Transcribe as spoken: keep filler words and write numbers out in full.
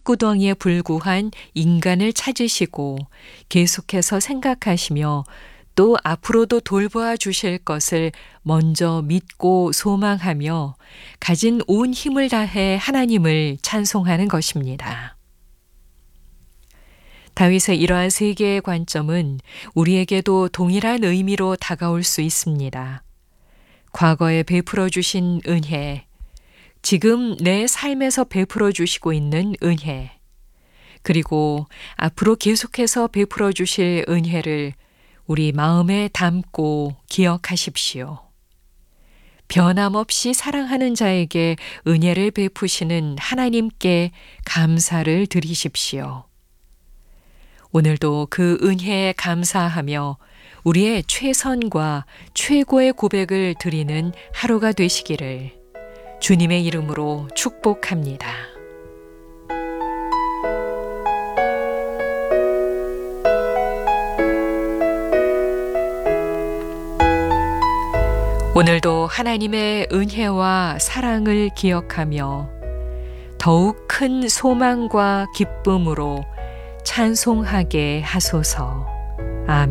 흙구덩이에 불구한 인간을 찾으시고 계속해서 생각하시며 또 앞으로도 돌보아 주실 것을 먼저 믿고 소망하며 가진 온 힘을 다해 하나님을 찬송하는 것입니다. 다윗의 이러한 세 개의 관점은 우리에게도 동일한 의미로 다가올 수 있습니다. 과거에 베풀어 주신 은혜, 지금 내 삶에서 베풀어 주시고 있는 은혜, 그리고 앞으로 계속해서 베풀어 주실 은혜를 우리 마음에 담고 기억하십시오. 변함없이 사랑하는 자에게 은혜를 베푸시는 하나님께 감사를 드리십시오. 오늘도 그 은혜에 감사하며 우리의 최선과 최고의 고백을 드리는 하루가 되시기를 주님의 이름으로 축복합니다. 오늘도 하나님의 은혜와 사랑을 기억하며 더욱 큰 소망과 기쁨으로 찬송하게 하소서.